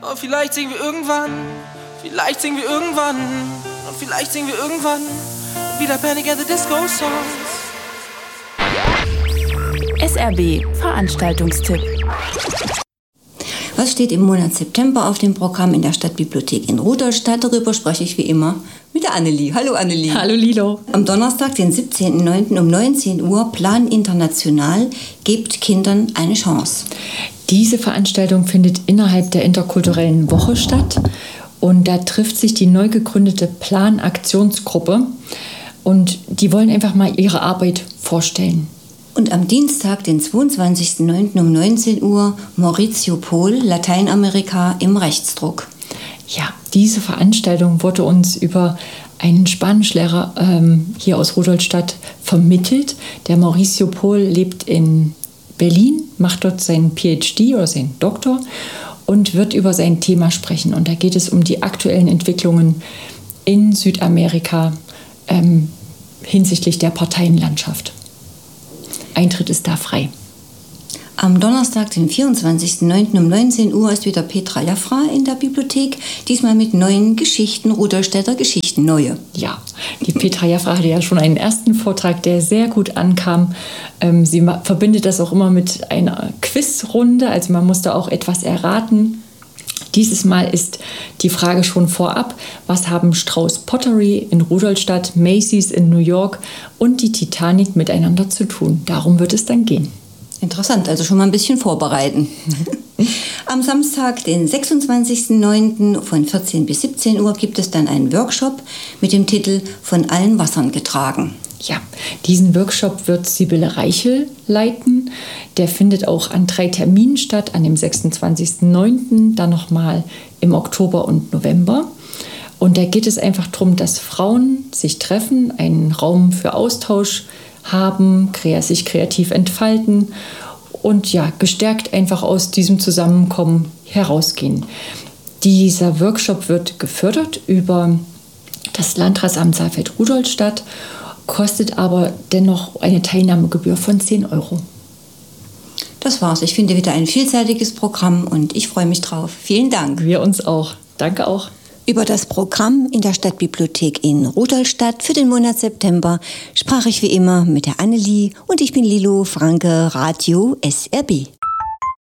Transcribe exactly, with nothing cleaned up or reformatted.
Aber vielleicht singen wir irgendwann, vielleicht singen wir irgendwann, und vielleicht singen wir irgendwann wieder Panic at the Disco Songs. S R B Veranstaltungstipp. Was steht im Monat September auf dem Programm in der Stadtbibliothek in Rudolstadt? Darüber spreche ich wie immer mit der Annelie. Hallo Annelie. Hallo Lilo. Am Donnerstag, den siebzehnten neunten um neunzehn Uhr, Plan International, gebt Kindern eine Chance. Diese Veranstaltung findet innerhalb der interkulturellen Woche statt und da trifft sich die neu gegründete Plan-Aktionsgruppe und die wollen einfach mal ihre Arbeit vorstellen. Und am Dienstag, den zweiundzwanzigsten neunten um neunzehn Uhr, Maurizio Pohl, Lateinamerika im Rechtsdruck. Ja, diese Veranstaltung wurde uns über einen Spanischlehrer ähm, hier aus Rudolstadt vermittelt. Der Maurizio Pohl lebt in Berlin, macht dort seinen P H D oder seinen Doktor und wird über sein Thema sprechen. Und da geht es um die aktuellen Entwicklungen in Südamerika ähm, hinsichtlich der Parteienlandschaft. Eintritt ist da frei. Am Donnerstag, den vierundzwanzigsten neunten um neunzehn Uhr, ist wieder Petra Jaffra in der Bibliothek, diesmal mit neuen Geschichten, Rudolstädter Geschichten, neue. Ja, die Petra Jaffra hatte ja schon einen ersten Vortrag, der sehr gut ankam. Ähm, sie ma- verbindet das auch immer mit einer Quizrunde, also man musste auch etwas erraten. Dieses Mal ist die Frage schon vorab, was haben Strauß Pottery in Rudolstadt, Macy's in New York und die Titanic miteinander zu tun? Darum wird es dann gehen. Interessant, also schon mal ein bisschen vorbereiten. Am Samstag, den sechsundzwanzigsten neunten von vierzehn bis siebzehn Uhr, gibt es dann einen Workshop mit dem Titel Von allen Wassern getragen. Ja, diesen Workshop wird Sibylle Reichel leiten. Der findet auch an drei Terminen statt, an dem sechsundzwanzigsten neunten, dann nochmal im Oktober und November. Und da geht es einfach darum, dass Frauen sich treffen, einen Raum für Austausch haben, sich kreativ entfalten und ja, gestärkt einfach aus diesem Zusammenkommen herausgehen. Dieser Workshop wird gefördert über das Landratsamt Saalfeld-Rudolstadt, kostet aber dennoch eine Teilnahmegebühr von zehn Euro. Das war's. Ich finde wieder ein vielseitiges Programm und ich freue mich drauf. Vielen Dank. Wir uns auch. Danke auch. Über das Programm in der Stadtbibliothek in Rudolstadt für den Monat September sprach ich wie immer mit der Annelie und ich bin Lilo Franke, Radio S R B.